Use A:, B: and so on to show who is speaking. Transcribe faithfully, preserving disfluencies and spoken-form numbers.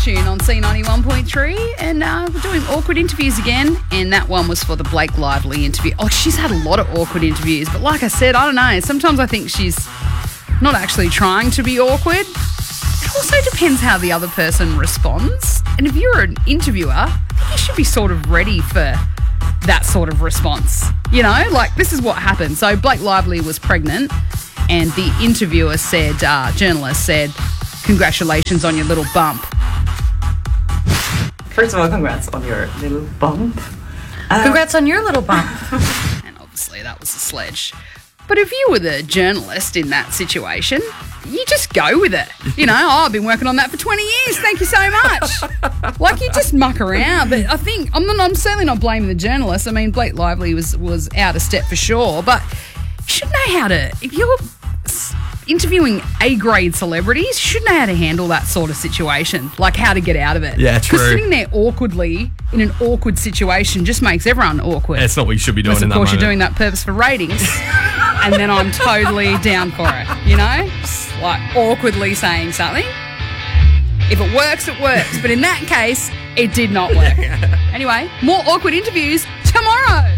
A: tune on C ninety-one point three, and uh, we're doing awkward interviews again, and that one was for the Blake Lively interview. Oh, she's had a lot of awkward interviews, but like I said, I don't know, sometimes I think she's not actually trying to be awkward. It also depends how the other person responds, and if you're an interviewer, I think you should be sort of ready for that sort of response. You know, like this is what happened. So Blake Lively was pregnant, and the interviewer said, uh, journalist said, congratulations on your little bump.
B: First of all, congrats on your little bump.
C: Uh, congrats on your little bump.
A: And obviously that was a sledge. But if you were the journalist in that situation, you just go with it. You know, oh, I've been working on that for twenty years. Thank you so much. Like, you just muck around. But I think, I'm, not, I'm certainly not blaming the journalist. I mean, Blake Lively was, was out of step for sure. But you should know how to, if you're interviewing A-grade celebrities, you should know how to handle that sort of situation. Like, how to get out of it.
D: Yeah, true.
A: Because sitting there awkwardly in an awkward situation just makes everyone awkward.
D: That's not what you should be doing
A: Unless,
D: in
A: of
D: that
A: course,
D: moment.
A: you're doing that purpose for ratings. And then I'm totally down for it, you know? Just like awkwardly saying something. If it works, it works. But in that case, it did not work. Anyway, more awkward interviews tomorrow.